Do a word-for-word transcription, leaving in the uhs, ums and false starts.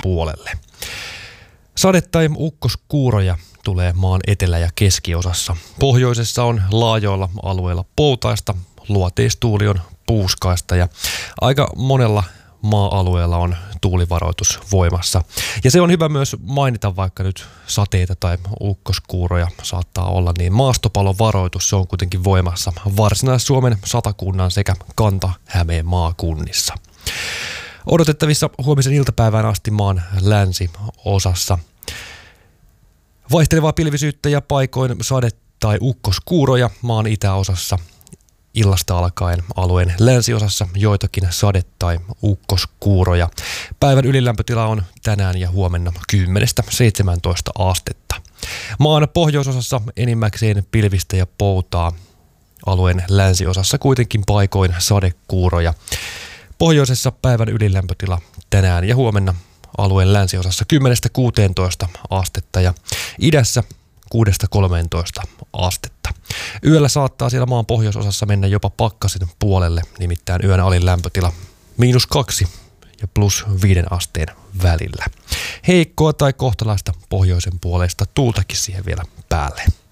puolelle. Sade- tai ukkoskuuroja tulee maan etelä- ja keskiosassa. Pohjoisessa on laajoilla alueilla poutaista, luoteistuuli on puuskaista ja aika monella maa-alueella on tuulivaroitus voimassa. Ja se on hyvä myös mainita, vaikka nyt sateita tai ukkoskuuroja saattaa olla, niin maastopalovaroitus se on kuitenkin voimassa Varsinais-Suomen, Satakunnan sekä Kanta-Hämeen maakunnissa. Odotettavissa huomisen iltapäivään asti maan länsiosassa vaihtelevaa pilvisyyttä ja paikoin sade- tai ukkoskuuroja maan itäosassa. Illasta alkaen alueen länsiosassa joitakin sade- tai ukkoskuuroja. Päivän ylilämpötila on tänään ja huomenna kymmenestä seitsemääntoista astetta. Maan pohjoisosassa enimmäkseen pilvistä ja poutaa. Alueen länsiosassa kuitenkin paikoin sadekuuroja. Pohjoisessa päivän ylilämpötila tänään ja huomenna alueen länsiosassa kymmenestä kuuteentoista astetta ja idässä kuudesta kolmeentoista astetta. Yöllä saattaa siellä maan pohjoisosassa mennä jopa pakkasen puolelle, nimittäin yön alin lämpötila miinus kaksi ja plus viiden asteen välillä. Heikkoa tai kohtalaista pohjoisen puoleista tuultakin siihen vielä päälle.